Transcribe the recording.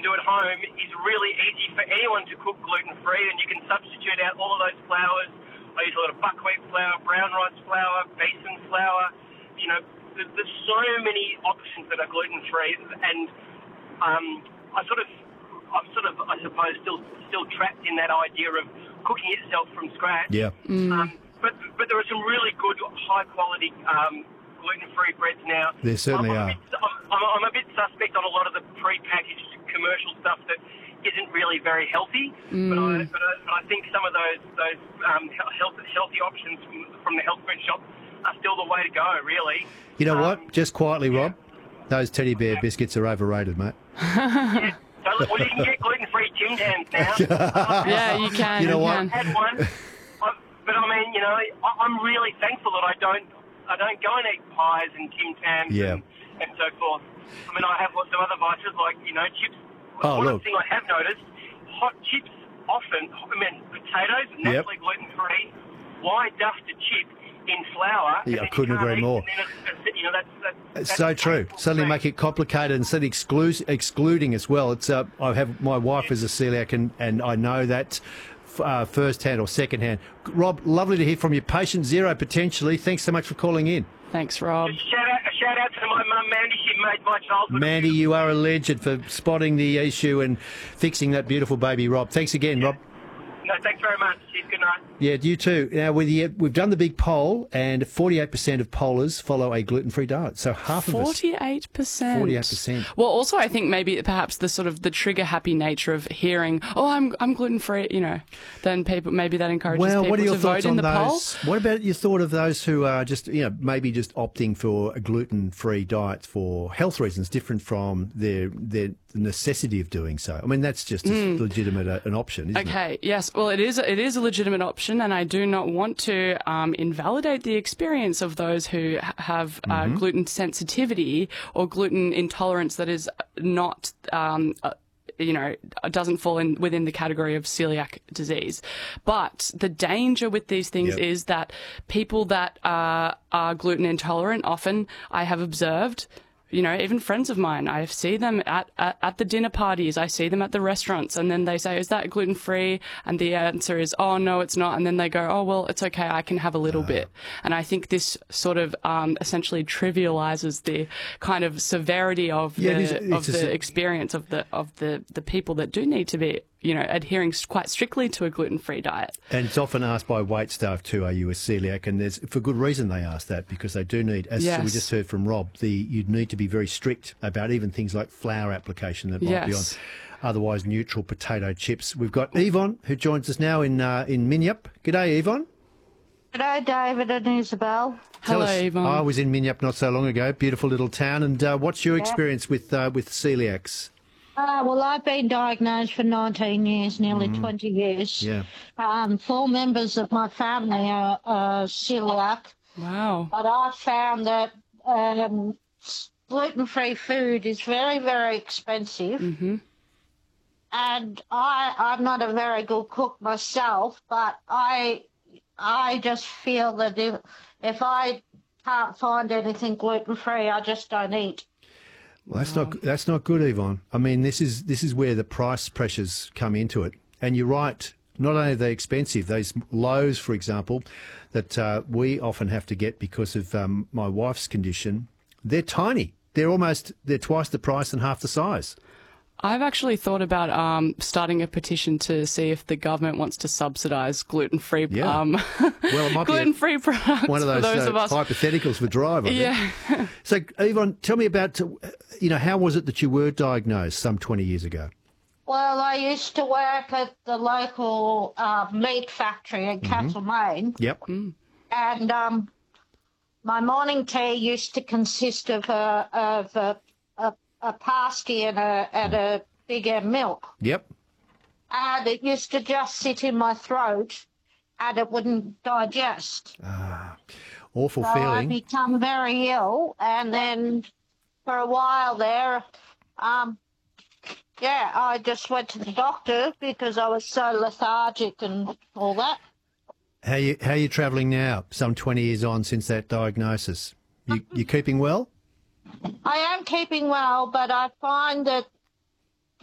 do at home is really easy for anyone to cook gluten-free, and you can substitute out all of those flours. I use a lot of buckwheat flour, brown rice flour, besan flour. You know, there's so many options that are gluten-free, and I'm sort of, I suppose, still trapped in that idea of cooking yourself from scratch. Yeah. But there are some really good, high-quality gluten-free breads now. There certainly are. I'm a bit suspect on a lot of the pre-packaged commercial stuff that isn't really very healthy. But I think some of those healthy options from the health food shop are still the way to go, really. You know what? Just quietly, Rob, those teddy bear biscuits are overrated, mate. Yeah. So, well, you can get gluten-free Tim Tams now. Yeah, you can. You know what? I had one, but I mean, you know, I'm really thankful that I don't go and eat pies and Tim Tams and so forth. I mean, I have some other vices like, you know, chips. One thing I have noticed, hot chips often, potatoes, naturally gluten-free. Why dust a chip in flour? Yeah, I couldn't agree more. It's so true. Suddenly make it complicated and suddenly excluding as well. It's I have my wife is a celiac and I know that first hand or second hand. Rob, lovely to hear from you. Patient zero potentially. Thanks so much for calling in. Thanks, Rob. Shout out to my mum, Mandy. She made my childhood. Mandy, you are a legend for spotting the issue and fixing that beautiful baby, Rob. Thanks again, Rob. No, thanks very much. Good night. Yeah, you too. Now, we've done the big poll, and 48% of pollers follow a gluten-free diet. So half of us. 48%. 48%. Well, also, I think maybe perhaps the sort of the trigger-happy nature of hearing, "Oh, I'm gluten-free," you know, then people maybe that encourages people what are your to thoughts vote in on the poll. those? What about your thought of those who are just, you know, maybe just opting for a gluten-free diet for health reasons, different from their necessity of doing so? I mean, that's just as legitimate an option, isn't it? Okay, yes. Well, it is a legitimate option, and I do not want to invalidate the experience of those who have gluten sensitivity or gluten intolerance that is not doesn't fall within the category of celiac disease. But the danger with these things is that people that are gluten intolerant, often I have observed, you know, even friends of mine, I see them at the dinner parties, I see them at the restaurants, and then they say, "Is that gluten-free?" And the answer is, "Oh, no, it's not." And then they go, "Oh, well, it's okay, I can have a little bit." And I think this sort of essentially trivializes the kind of severity of the experience of the people that do need to be, you know, adhering quite strictly to a gluten-free diet. And it's often asked by wait staff too, are you a celiac? And there's, for good reason they ask that, because they do need, as we just heard from Rob, you'd need to be very strict about even things like flour application that might be on otherwise neutral potato chips. We've got Yvonne, who joins us now in Minyup. G'day, Yvonne. G'day, David and Isabel. Hello, Yvonne. I was in Minyup not so long ago, beautiful little town. And what's your experience with celiacs? Well, I've been diagnosed for 19 years, nearly 20 years. Yeah. 4 members of my family are celiac. Wow. But I found that gluten-free food is very, very expensive. Mm-hmm. And I'm not a very good cook myself, but I just feel that if I can't find anything gluten-free, I just don't eat. Well, that's not good, Yvonne. I mean, this is where the price pressures come into it. And you're right. Not only are they expensive, those loaves, for example, that we often have to get because of my wife's condition, they're tiny. They're twice the price and half the size. I've actually thought about starting a petition to see if the government wants to subsidise gluten-free well, it might gluten-free products. One of those, for those of us. Hypotheticals for Drive, I think. Yeah. So, Yvonne, tell me about, how was it that you were diagnosed some 20 years ago? Well, I used to work at the local meat factory in Castlemaine. Yep. And my morning tea used to consist of a pasty and a big milk. Yep. And it used to just sit in my throat and it wouldn't digest. Awful so feeling. I become very ill, and then for a while there, I just went to the doctor because I was so lethargic and all that. How you travelling now, some 20 years on since that diagnosis? You keeping well? I am keeping well, but I find that